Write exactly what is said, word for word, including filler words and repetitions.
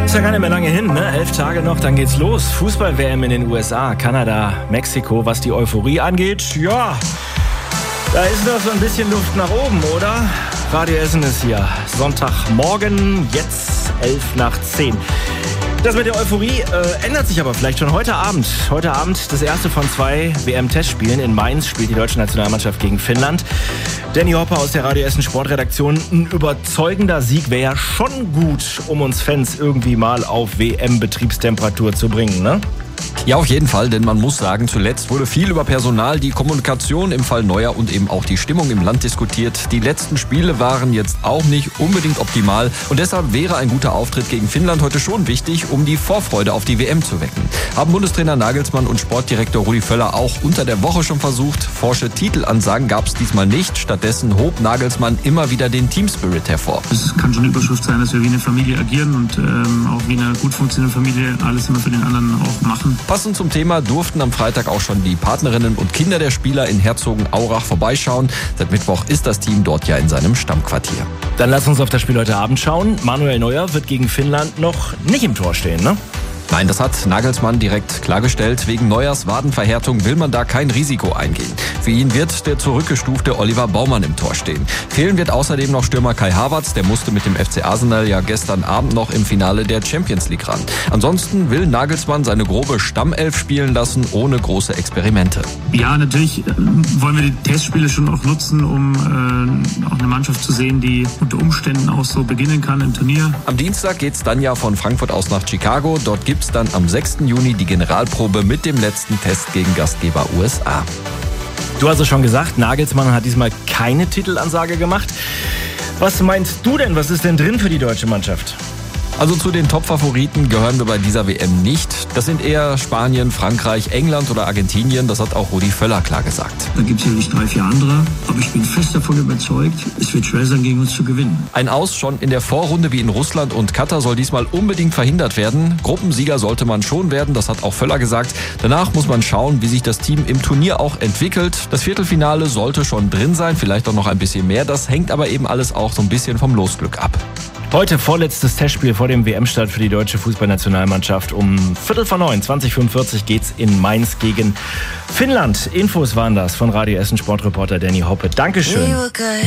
Ist ja gar nicht mehr lange hin, ne? Elf Tage noch, dann geht's los. Fußball-W M in den U S A, Kanada, Mexiko. Was die Euphorie angeht, ja, da ist noch so ein bisschen Luft nach oben, oder? Radio Essen ist hier. Sonntagmorgen, jetzt elf nach zehn. Das mit der Euphorie äh, ändert sich aber vielleicht schon heute Abend. Heute Abend das erste von zwei W M-Testspielen. In Mainz spielt die deutsche Nationalmannschaft gegen Finnland. Danny Hopper aus der Radio Essen Sportredaktion. Ein überzeugender Sieg wäre ja schon gut, um uns Fans irgendwie mal auf W M-Betriebstemperatur zu bringen, ne? Ja, auf jeden Fall, denn man muss sagen, zuletzt wurde viel über Personal, die Kommunikation im Fall Neuer und eben auch die Stimmung im Land diskutiert. Die letzten Spiele waren jetzt auch nicht unbedingt optimal und deshalb wäre ein guter Auftritt gegen Finnland heute schon wichtig, um die Vorfreude auf die W M zu wecken. Haben Bundestrainer Nagelsmann und Sportdirektor Rudi Völler auch unter der Woche schon versucht. Forsche Titelansagen gab es diesmal nicht. Stattdessen hob Nagelsmann immer wieder den Teamspirit hervor. Es kann schon eine Überschrift sein, dass wir wie eine Familie agieren und ähm, auch wie eine gut funktionierende Familie alles immer für den anderen auch machen. Passend zum Thema durften am Freitag auch schon die Partnerinnen und Kinder der Spieler in Herzogenaurach vorbeischauen. Seit Mittwoch ist das Team dort ja in seinem Stammquartier. Dann lass uns auf das Spiel heute Abend schauen. Manuel Neuer wird gegen Finnland noch nicht im Tor stehen, ne? Nein, das hat Nagelsmann direkt klargestellt. Wegen Neuers Wadenverhärtung will man da kein Risiko eingehen. Für ihn wird der zurückgestufte Oliver Baumann im Tor stehen. Fehlen wird außerdem noch Stürmer Kai Havertz. Der musste mit dem F C Arsenal ja gestern Abend noch im Finale der Champions League ran. Ansonsten will Nagelsmann seine grobe Stammelf spielen lassen, ohne große Experimente. Ja, natürlich wollen wir die Testspiele schon auch nutzen, um äh, auch eine Mannschaft zu sehen, die unter Umständen auch so beginnen kann im Turnier. Am Dienstag geht's dann ja von Frankfurt aus nach Chicago. Dort gibt dann am sechsten Juni die Generalprobe mit dem letzten Test gegen Gastgeber U S A. Du hast es schon gesagt, Nagelsmann hat diesmal keine Titelansage gemacht. Was meinst du denn, was ist denn drin für die deutsche Mannschaft? Also zu den Top-Favoriten gehören wir bei dieser W M nicht. Das sind eher Spanien, Frankreich, England oder Argentinien. Das hat auch Rudi Völler klar gesagt. Da gibt es sicherlich drei, vier andere. Aber ich bin fest davon überzeugt, es wird schwer sein, gegen uns zu gewinnen. Ein Aus schon in der Vorrunde wie in Russland und Katar soll diesmal unbedingt verhindert werden. Gruppensieger sollte man schon werden, das hat auch Völler gesagt. Danach muss man schauen, wie sich das Team im Turnier auch entwickelt. Das Viertelfinale sollte schon drin sein, vielleicht auch noch ein bisschen mehr. Das hängt aber eben alles auch so ein bisschen vom Losglück ab. Heute vorletztes Testspiel vor dem W M-Start für die deutsche Fußballnationalmannschaft. Um Viertel vor neun, zwanzig fünfundvierzig geht's in Mainz gegen Finnland. Infos waren das von Radio Essen Sportreporter Danny Hoppe. Dankeschön.